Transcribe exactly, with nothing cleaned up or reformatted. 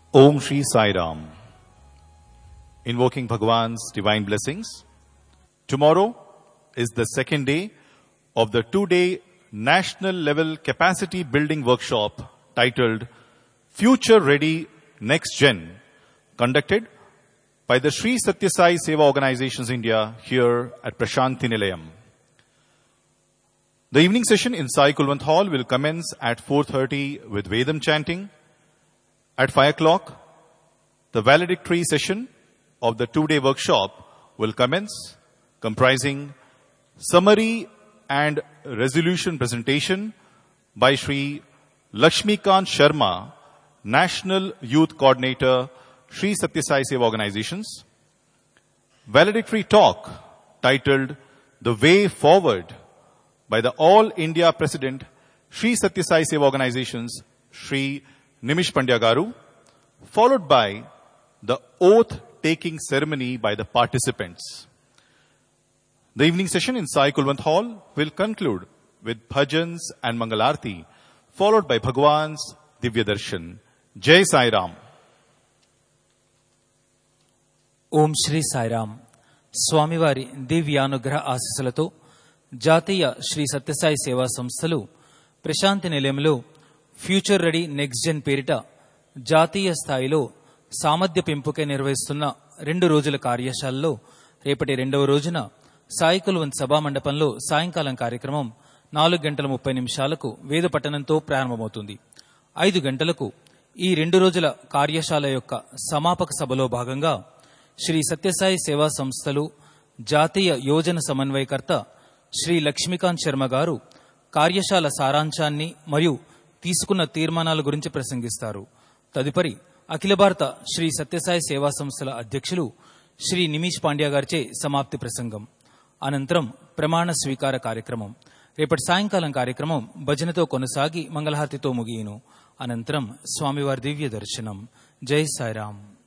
Om Shri Sai Ram. Invoking Bhagwan's divine blessings. Tomorrow is the second day of the two-day national level capacity building workshop titled Future Ready Next Gen, conducted by the Sri Satya Sai Seva Organizations India here at Prashanti Nilayam. The evening session in Sai Kulwant Hall will commence at four thirty with Vedam chanting. At five o'clock, the valedictory session of the two-day workshop will commence, comprising summary and resolution presentation by Shri Lakshmikant Sharma, National Youth Coordinator, Sri Satya Sai Seva Organizations. Valedictory talk titled The Way Forward by the All India President, Sri Satya Sai Seva Organizations, Shri Nimish Pandya Garu, followed by the oath-taking ceremony by the participants. The evening session in Sai Kulwant Hall will conclude with bhajans and Mangalarti, followed by Bhagwan's Divya Darshan. Jai Sai Ram. Om Shri Sai Ram. స్వామివారి దివ్యానుగ్రహ ఆశీస్సులతో జాతీయ శ్రీ సత్యసాయి సేవా సంస్థలు ప్రశాంతి నిలయంలో future ready next gen పేరిట జాతీయ స్థాయిలో సామర్థ్య పెంపుకై నిర్వహిస్తున్న రెండు రోజుల కార్యశాలలో రేపటి రెండవ రోజున సాయి కుల్వంత్ సభా మండపంలో సాయంకాలం కార్యక్రమం నాలుగు గంటల ముప్పై నిమిషాలకు వేద పఠనంతో ప్రారంభమవుతుంది. ఐదు గంటలకు ఈ రెండు రోజుల కార్యశాల యొక్క సమాపక సభలో భాగంగా శ్రీ సత్యసాయి సేవా సంస్థలు జాతీయ యోజన సమన్వయకర్త శ్రీ లక్ష్మీకాంత్ శర్మ గారు కార్యశాల సారాంశాన్ని మరియు తీసుకున్న తీర్మానాల గురించి ప్రసంగిస్తారు. తదుపరి అఖిల భారత శ్రీ సత్యసాయి సేవా సంస్థల అధ్యక్షులు శ్రీ నిమిష్ పాండ్యా గారిచే సమాప్తి ప్రసంగం. అనంతరం ప్రమాణ స్వీకార కార్యక్రమం. రేపటి సాయంకాలం కార్యక్రమం భజనతో కొనసాగి మంగళహారతితో ముగియును. అనంతరం స్వామివారి దివ్య దర్శనం. జై సాయిరాం.